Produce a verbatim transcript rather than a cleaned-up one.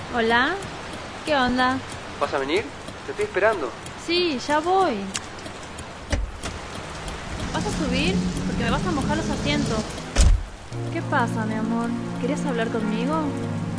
Hola, ¿qué onda? ¿Vas a venir? Te estoy esperando. Sí, ya voy. ¿Vas a subir? Porque me vas a mojar los asientos. ¿Qué pasa, mi amor? ¿Querías hablar conmigo?